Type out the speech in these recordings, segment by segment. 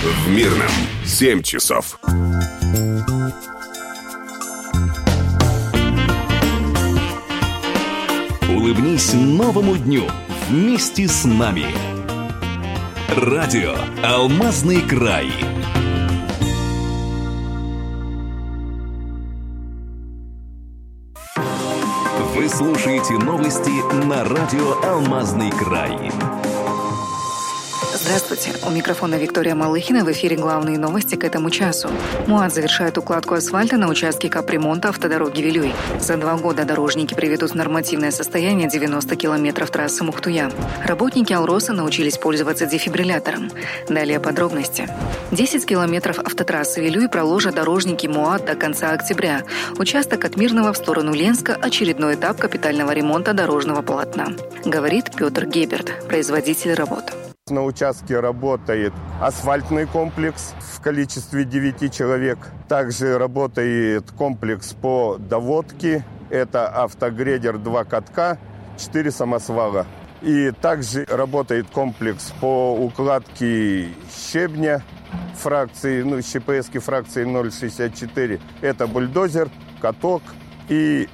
В Мирном 7 часов. Улыбнись новому дню вместе с нами. Радио «Алмазный край». Вы слушаете новости на радио «Алмазный край». Здравствуйте. У микрофона Виктория Малыхина. В эфире главные новости к этому часу. МУАТ завершает укладку асфальта на участке капремонта автодороги Вилюй. За 2 года дорожники приведут в нормативное состояние 90 километров трассы Мухтуя. Работники Алроса научились пользоваться дефибриллятором. Далее подробности. 10 километров автотрассы Вилюй проложат дорожники МУАТ до конца октября. Участок от Мирного в сторону Ленска – очередной этап капитального ремонта дорожного полотна. Говорит Петр Геберт, производитель работ. На участке работает асфальтный комплекс в количестве 9 человек. Также работает комплекс по доводке. Это автогрейдер 2 катка, 4 самосвала. И также работает комплекс по укладке щебня фракции, ЩПС фракции 0,64. Это бульдозер, каток и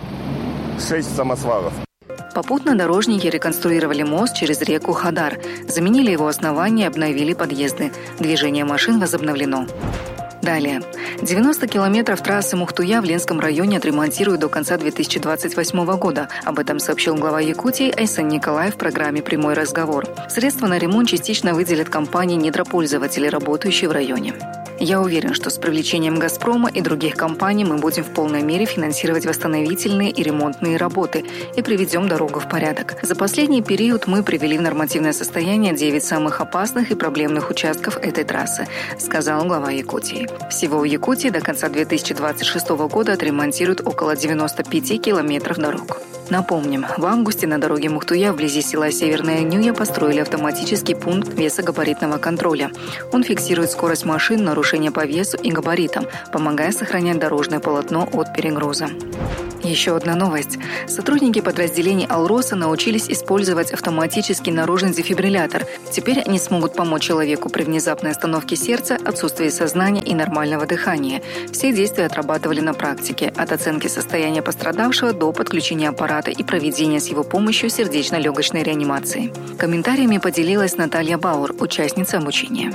6 самосвалов. Попутно дорожники реконструировали мост через реку Хадар, заменили его основание и обновили подъезды. Движение машин возобновлено. Далее. 90 километров трассы Мухтуя в Ленском районе отремонтируют до конца 2028 года. Об этом сообщил глава Якутии Айсан Николаев в программе «Прямой разговор». Средства на ремонт частично выделят компании недропользователи, работающие в районе. Я уверен, что с привлечением «Газпрома» и других компаний мы будем в полной мере финансировать восстановительные и ремонтные работы и приведем дорогу в порядок. За последний период мы привели в нормативное состояние 9 самых опасных и проблемных участков этой трассы, сказал глава Якутии. Всего в Якутии до конца 2026 года отремонтируют около 95 километров дорог. Напомним, в августе на дороге Мухтуя вблизи села Северная Нюя построили автоматический пункт весогабаритного контроля. Он фиксирует скорость машин, нарушения по весу и габаритам, помогая сохранять дорожное полотно от перегруза. Еще одна новость. Сотрудники подразделений Алроса научились использовать автоматический наружный дефибриллятор. Теперь они смогут помочь человеку при внезапной остановке сердца, отсутствии сознания и нормального дыхания. Все действия отрабатывали на практике, от оценки состояния пострадавшего до подключения аппарата и проведения с его помощью сердечно-легочной реанимации. Комментариями поделилась Наталья Бауэр, участница обучения.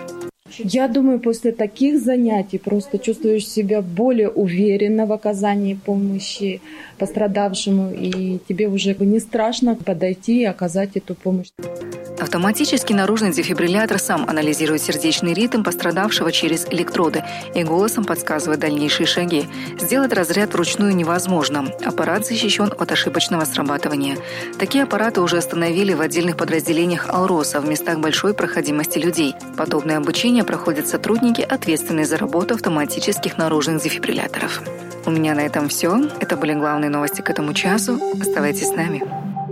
Я думаю, после таких занятий просто чувствуешь себя более уверенно в оказании помощи пострадавшему, и тебе уже не страшно подойти и оказать эту помощь. Автоматический наружный дефибриллятор сам анализирует сердечный ритм пострадавшего через электроды и голосом подсказывает дальнейшие шаги. Сделать разряд вручную невозможно. Аппарат защищен от ошибочного срабатывания. Такие аппараты уже установили в отдельных подразделениях Алроса в местах большой проходимости людей. Подобное обучение проходят сотрудники, ответственные за работу автоматических наружных дефибрилляторов. У меня на этом все. Это были главные новости к этому часу. Оставайтесь с нами.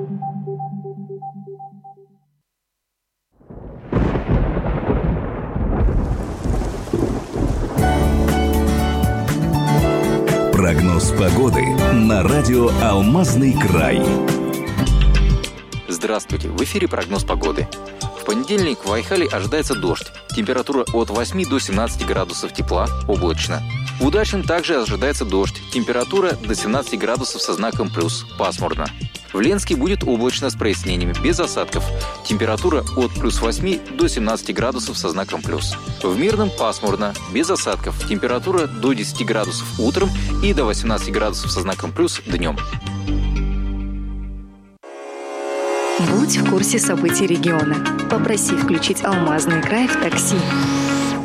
Прогноз погоды на радио «Алмазный край». Здравствуйте, в эфире прогноз погоды. В понедельник в Айхале ожидается дождь. Температура от 8 до 17 градусов тепла, облачно. В Удачном также ожидается дождь. Температура до 17 градусов со знаком плюс, пасмурно. В Ленске будет облачно с прояснениями, без осадков. Температура от плюс 8 до 17 градусов со знаком плюс. В Мирном пасмурно, без осадков. Температура до 10 градусов утром и до 18 градусов со знаком плюс днем. Будь в курсе событий региона. Попроси включить «Алмазный край» в такси.